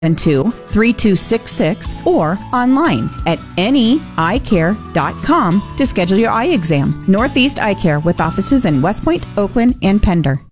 772-3266 or online at anyeyecare.com to schedule your eye exam. Northeast Eye Care with offices in West Point, Oakland, and Pender.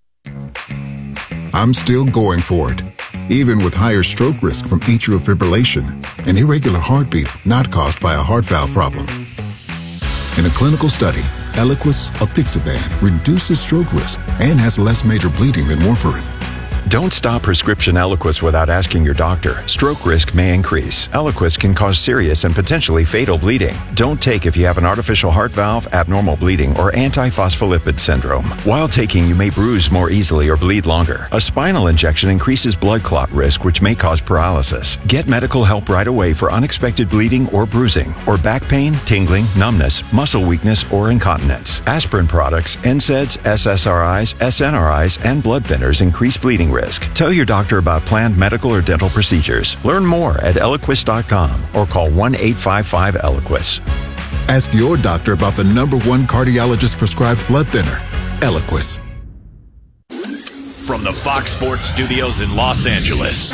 I'm still going for it, even with higher stroke risk from atrial fibrillation, an irregular heartbeat not caused by a heart valve problem. In a clinical study, Eliquis apixaban reduces stroke risk and has less major bleeding than warfarin. Don't stop prescription Eliquis without asking your doctor. Stroke risk may increase. Eliquis can cause serious and potentially fatal bleeding. Don't take if you have an artificial heart valve, abnormal bleeding, or antiphospholipid syndrome. While taking, you may bruise more easily or bleed longer. A spinal injection increases blood clot risk, which may cause paralysis. Get medical help right away for unexpected bleeding or bruising, or back pain, tingling, numbness, muscle weakness, or incontinence. Aspirin products, NSAIDs, SSRIs, SNRIs, and blood thinners increase bleeding risk. Tell your doctor about planned medical or dental procedures. Learn more at Eliquis.com or call 1-855-ELIQUIS. Ask your doctor about the #1 cardiologist prescribed blood thinner, Eliquis. From the Fox Sports Studios in Los Angeles,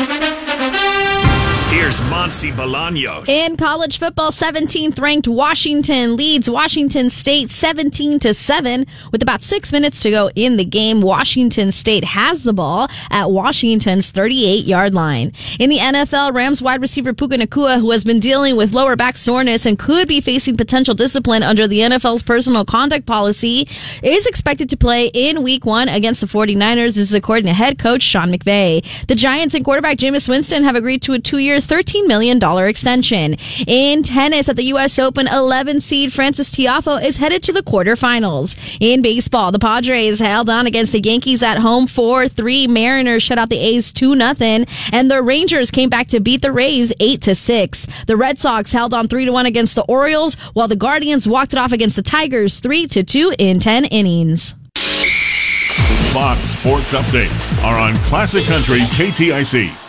here's Monsi Bolaños. In college football, 17th ranked Washington leads Washington State 17-7 with about 6 minutes to go in the game. Washington State has the ball at Washington's 38-yard line. In the NFL, Rams wide receiver Puka Nacua, who has been dealing with lower back soreness and could be facing potential discipline under the NFL's personal conduct policy, is expected to play in Week 1 against the 49ers. This is according to head coach Sean McVay. The Giants and quarterback Jameis Winston have agreed to a 2-year, $13 million extension. In tennis at the U.S. Open, 11 seed Frances Tiafoe is headed to the quarterfinals. In baseball, the Padres held on against the Yankees at home 4-3. Mariners shut out the A's 2-0, and the Rangers came back to beat the Rays 8-6. The Red Sox held on 3-1 against the Orioles, while the Guardians walked it off against the Tigers 3-2 in 10 innings. Fox Sports Updates are on Classic Country KTIC.